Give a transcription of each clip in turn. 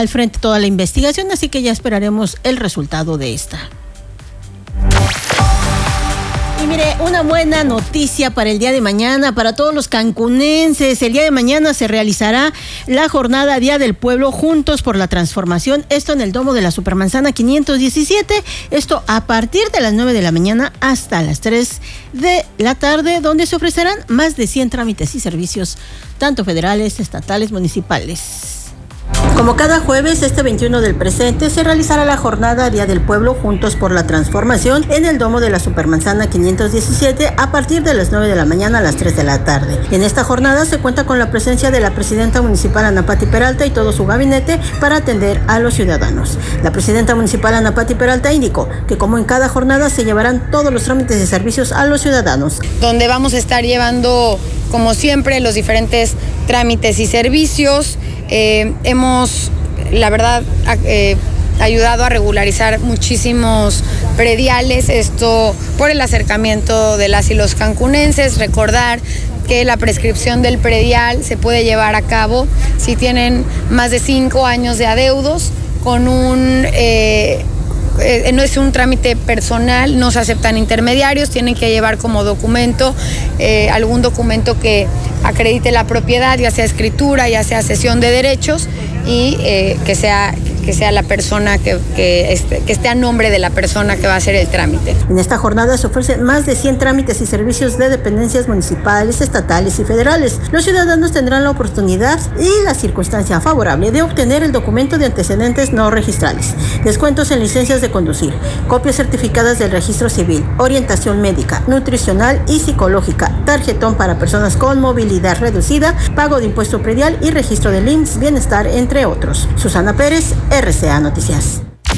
al frente toda la investigación, así que ya esperaremos el resultado de esta. Y mire, una buena noticia para el día de mañana, para todos los cancunenses. El día de mañana se realizará la jornada Día del Pueblo Juntos por la Transformación. Esto en el Domo de la Supermanzana 517. Esto a partir de las 9 de la mañana hasta las 3 de la tarde, donde se ofrecerán más de 100 trámites y servicios, tanto federales, estatales, municipales. Como cada jueves, este 21 del presente, se realizará la jornada Día del Pueblo Juntos por la Transformación en el Domo de la Supermanzana 517 a partir de las 9 de la mañana a las 3 de la tarde. En esta jornada se cuenta con la presencia de la presidenta municipal Ana Patti Peralta y todo su gabinete para atender a los ciudadanos. La presidenta municipal Ana Patti Peralta indicó que como en cada jornada se llevarán todos los trámites y servicios a los ciudadanos. Donde vamos a estar llevando, como siempre, los diferentes trámites y servicios. Hemos, la verdad, ayudado a regularizar muchísimos prediales, esto por el acercamiento de las y los cancunenses. Recordar que la prescripción del predial se puede llevar a cabo si tienen más de 5 años de adeudos con no es un trámite personal, no se aceptan intermediarios, tienen que llevar como documento algún documento que acredite la propiedad, ya sea escritura, ya sea cesión de derechos, y que sea la persona que esté a nombre de la persona que va a hacer el trámite. En esta jornada se ofrecen más de 100 trámites y servicios de dependencias municipales, estatales y federales. Los ciudadanos tendrán la oportunidad y la circunstancia favorable de obtener el documento de antecedentes no registrales, descuentos en licencias de conducir, copias certificadas del registro civil, orientación médica, nutricional y psicológica, tarjetón para personas con movilidad reducida, pago de impuesto predial y registro del IMSS Bienestar, entre otros. Susana Pérez, RCA Noticias.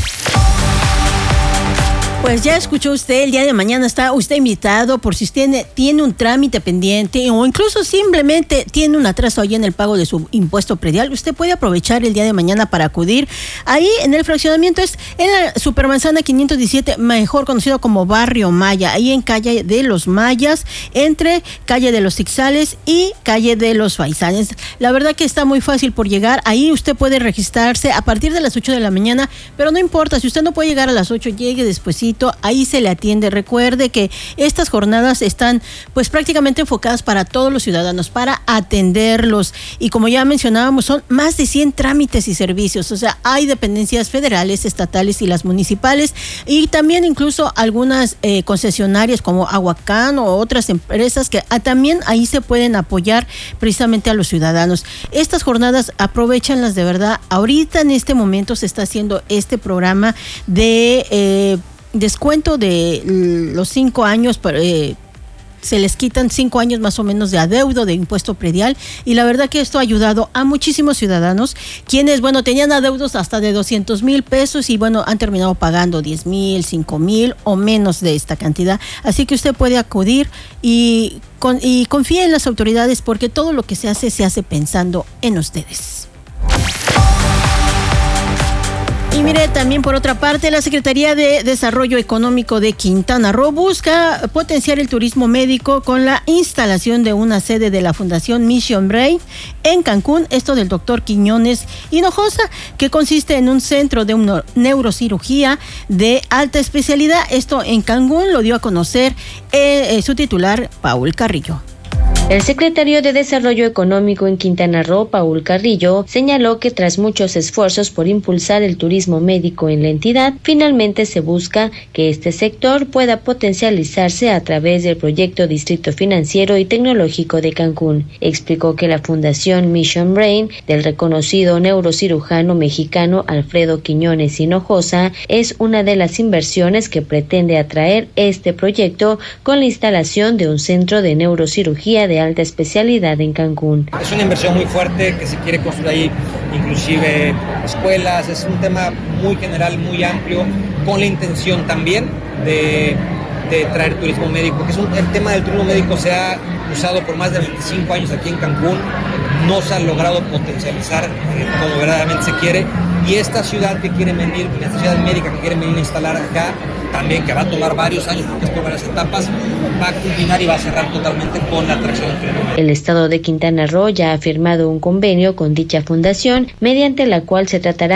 Pues ya escuchó usted, el día de mañana está usted invitado por si usted tiene un trámite pendiente o incluso simplemente tiene un atraso ahí en el pago de su impuesto predial. Usted puede aprovechar el día de mañana para acudir ahí en el fraccionamiento, es en la Supermanzana 517, mejor conocido como Barrio Maya, ahí en calle de los Mayas, entre calle de los Tixales y calle de los Faisanes. La verdad que está muy fácil por llegar, ahí usted puede registrarse a partir de las 8 de la mañana, pero no importa, si usted no puede llegar a las 8, llegue despuesito, ahí se le atiende. Recuerde que estas jornadas están pues prácticamente enfocadas para todos los ciudadanos, para atenderlos, y como ya mencionábamos, son más de 100 trámites y servicios, o sea, hay dependencias federales, estatales y las municipales, y también incluso algunas concesionarias como Aguacán o otras empresas que también ahí se pueden apoyar precisamente a los ciudadanos. Estas jornadas aprovechanlas de verdad. Ahorita en este momento se está haciendo este programa de descuento de los 5 años, se les quitan 5 años más o menos de adeudo de impuesto predial, y la verdad que esto ha ayudado a muchísimos ciudadanos quienes, tenían adeudos hasta de 200,000 pesos y han terminado pagando 10,000, 5,000 o menos de esta cantidad. Así que usted puede acudir y confíe en las autoridades, porque todo lo que se hace pensando en ustedes. Y mire, también por otra parte, la Secretaría de Desarrollo Económico de Quintana Roo busca potenciar el turismo médico con la instalación de una sede de la Fundación Mission Brain en Cancún, esto del doctor Quiñones Hinojosa, que consiste en un centro de neurocirugía de alta especialidad. Esto en Cancún lo dio a conocer su titular, Paul Carrillo. El secretario de Desarrollo Económico en Quintana Roo, Paul Carrillo, señaló que tras muchos esfuerzos por impulsar el turismo médico en la entidad, finalmente se busca que este sector pueda potencializarse a través del proyecto Distrito Financiero y Tecnológico de Cancún. Explicó que la Fundación Mission Brain del reconocido neurocirujano mexicano Alfredo Quiñones Hinojosa es una de las inversiones que pretende atraer este proyecto con la instalación de un centro de neurocirugía de alta especialidad en Cancún. Es una inversión muy fuerte que se quiere construir ahí, inclusive escuelas. Es un tema muy general, muy amplio, con la intención también de traer turismo médico, que el tema del turismo médico se ha usado por más de 25 años aquí en Cancún, no se ha logrado potencializar como verdaderamente se quiere, y esta ciudad que quieren venir, esta ciudad médica que quieren venir a instalar acá, también que va a tomar varios años porque es por varias etapas, va a culminar y va a cerrar totalmente con la atracción del turismo médico. El estado de Quintana Roo ya ha firmado un convenio con dicha fundación, mediante la cual se tratará